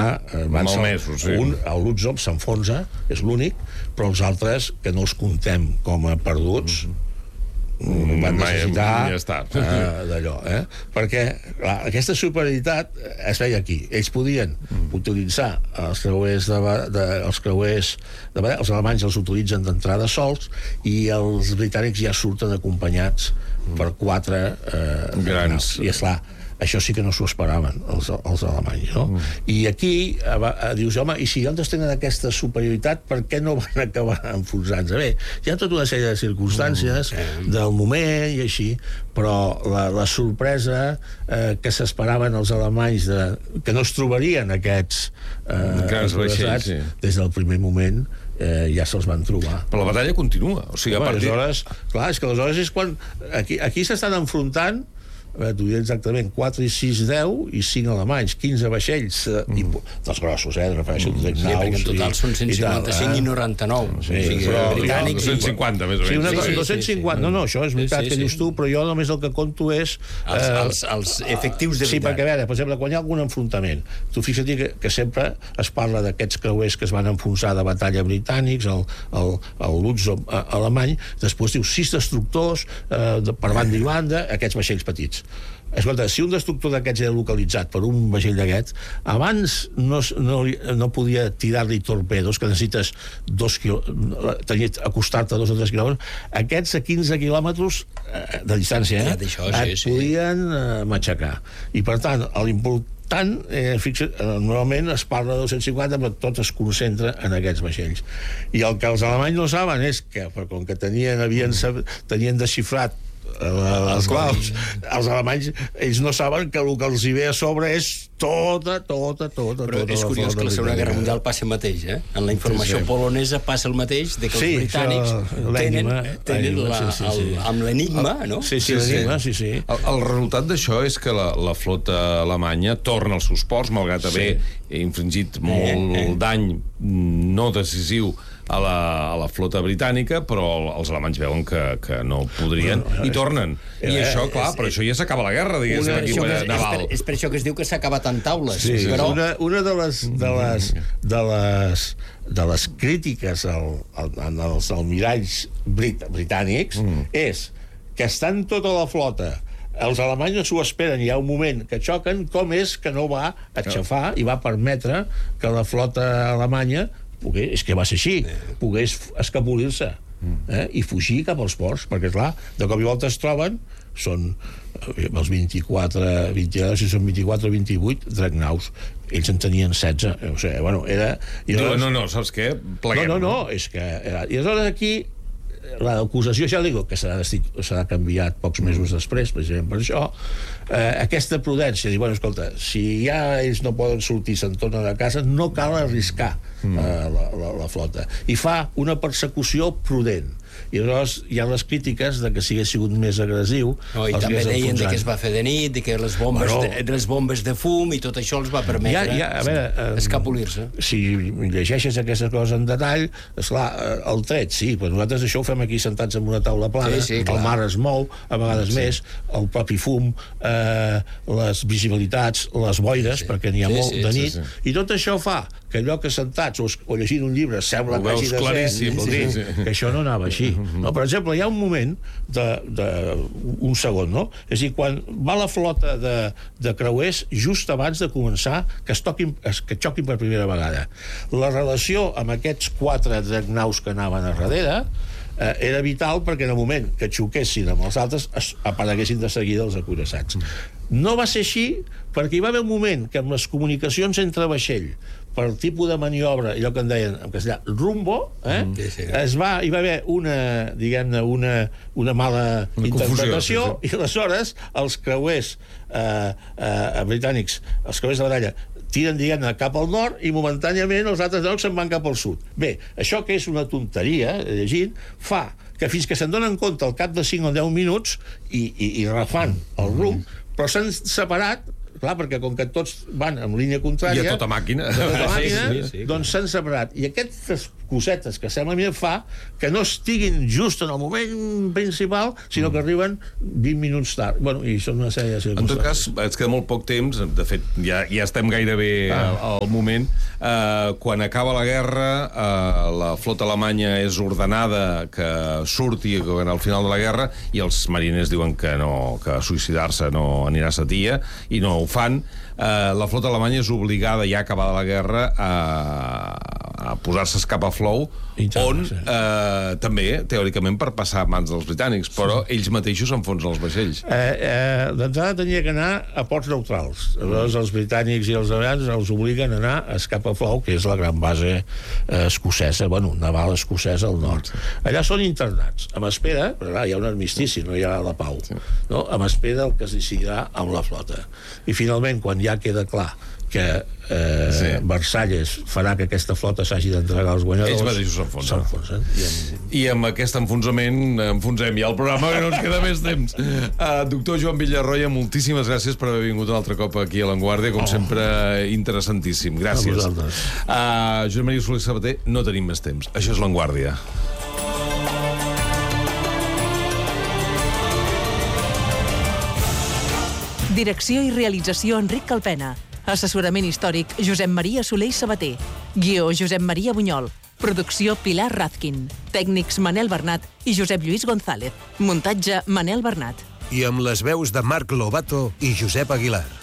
malmesos, sí. El Lutzow s'enfonsa, és l'únic, però els altres, que no els comptem com a perduts, van necessitar d'allò, perquè clar, aquesta superioritat es veia aquí. Ells podien utilitzar els creuers els alemanys els utilitzen d'entrada sols i els britànics ja surten acompanyats per 4 grans, i esclar, això sí que no s'ho esperaven els alemanys, no? I aquí dius, home, i si ells tenen aquesta superioritat, per què no van acabar enfonsant-se? Bé, hi ha tota una sèrie de circumstàncies del moment i així, però la sorpresa que s'esperaven els alemanys que no es trobarien aquests grans vaixells, des del primer moment ja se'ls van trobar. Però la batalla continua. O sigui, aleshores, clar, és que aleshores és quan aquí s'estan enfrontant, t'ho diré exactament, 4 i 6, 10 i 5 alemanys, 15 vaixells dels grossos, refereixo als naus. Sí, perquè en total són 155 i 99. Britànics 250, més o menys. 250, no, això és veritat que dius tu, però jo només el que conto és els efectius de veritat. Sí, perquè a veure, per exemple, quan hi ha algun enfrontament, tu fixa't que sempre es parla d'aquests creuers que es van enfonsar de batalla britànics, el Lutzow alemany, després dius 6 destructors per banda i banda, aquests vaixells petits. Escolta, si un destructor d'aquests era localitzat per un vaixell d'aquests, abans no podia tirar-li torpedos, que necessites acostar-te 2 o 3 quilòmetres, aquests a 15 quilòmetres de distància et podien matxacar. I per tant, l'important normalment es parla de 250, però tot es concentra en aquests vaixells. I el que els alemanys no saben és que, com que tenien desxifrat els claus, els alemanys ells no saben que el que els hi ve a sobre és tota però és curiós que la Segona Guerra Mundial passa el mateix, en la informació polonesa passa el mateix, de que els britànics tenen amb l'enigma, no? Sí, l'enigma, sí. El resultat d'això és que la flota alemanya torna als seus ports, malgrat haver infringit molt dany no decisiu a la flota britànica, però els alemanys veuen que no podrien i tornen. I això, clar, però això ja s'acaba la guerra, diguéssim, aquí naval. És per això que es diu que s'ha acabat en taules. Una de les crítiques als almiralls britànics és que estan tota la flota, els alemanys no s'ho esperen, hi ha un moment que xoquen, com és que no va aixafar i va permetre que la flota alemanya és que va ser així, pogués escapolir-se i fugir cap als ports, perquè clar, de cop i volta es troben, són els 24 o 28 dreadnoughts, ells en tenien 16, o sigui, bueno, era... No, saps què? Pleguem. No, és que... I aleshores aquí l'acusació, ja dic que serà canviat pocs mesos després, precisament per això, aquesta prudència, dir, bueno, escolta, si ja ells no poden sortir, se'n tornen a casa, no cal arriscar la flota. I fa una persecució prudent. I llavors hi ha les crítiques de que si hagués sigut més agressiu... I també deien que es va fer de nit, que les bombes de fum i tot això els va permetre escapolir-se. Si llegeixes aquestes coses en detall, esclar, el tret, sí, però nosaltres això ho fem aquí sentats en una taula plana, el mar es mou, a vegades més, el propi fum, les visibilitats, les boires, perquè n'hi ha molt de nit, i tot això fa que allò que sentats o llegint un llibre sembla que hagi de ser, que això no anava així. No, per exemple, hi ha un moment un segon, no? És a dir, quan va la flota de creuers just abans de començar que xoquin per primera vegada. La relació amb aquests 4 dreadnoughts que anaven a darrere era vital perquè en el moment que xoquessin amb els altres apareguessin de seguida els acuirassats. No va ser així perquè hi va haver un moment que amb les comunicacions entre vaixell per tipus de maniobra, allò que en deien en castellà, rumbo, hi va haver una mala interpretació i aleshores els creuers britànics, els creuers de batalla tiren, diguem-ne, cap al nord i momentàniament els altres naus se'n van cap al sud. Bé, això que és una tonteria, llegint, fa que fins que se'n donen compte al cap de 5 o 10 minuts i refan el rumb, però s'han separat clar, perquè com que tots van en línia contrària... I a tota màquina. Doncs s'han separat. I aquestes cosetes que sembla a mi fa que no estiguin just en el moment principal, sinó que arriben 20 minuts tard. Bueno, i són una sèrie de circumstàncies. En tot cas, ens queda molt poc temps, de fet, ja estem gairebé al moment. Quan acaba la guerra, la flota alemanya és ordenada que surti al final de la guerra i els mariners diuen que no, que suïcidar-se no anirà a sa tia, i no ho fan. La flota alemanya és obligada, ja acabada la guerra, a posar-se a escapar flou, on també, teòricament, per passar a mans dels britànics, però ells mateixos s'enfonsen els vaixells. D'entrada tenia que anar a ports neutrals. Aleshores, els britànics i els aliats els obliguen a anar a escapar flou, que és la gran base escocesa, naval escocesa al nord. Allà són internats, amb espera, però hi ha un armistici, no hi ha la pau, no? Amb espera el que es decidirà amb la flota. I finalment, quan ja queda clar que Versalles farà que aquesta flota s'hagi d'entregar als guanyadors, ells mateixos s'enfonsen. I amb aquest enfonsament enfonsem ja el programa, que no ens queda més temps. Doctor Joan Villarroya, moltíssimes gràcies per haver vingut un altre cop aquí a L'Enguàrdia, com sempre interessantíssim. Gràcies. Josep Maria Soler Sabater, no tenim més temps. Això és L'Enguàrdia. Direcció i realització Enric Calpena. Assessorament històric Josep Maria Soler i Sabater. Guió Josep Maria Bunyol. Producció Pilar Razkin. Tècnics Manel Bernat i Josep Lluís González. Muntatge Manel Bernat. I amb les veus de Marc Lobato i Josep Aguilar.